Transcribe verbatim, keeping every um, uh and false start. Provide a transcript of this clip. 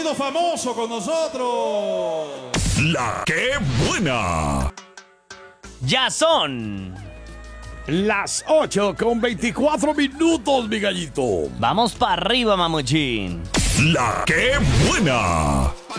Famoso con nosotros. La que buena. Ya son las ocho con veinticuatro minutos, mi gallito. Vamos para arriba, mamuchín. La que buena.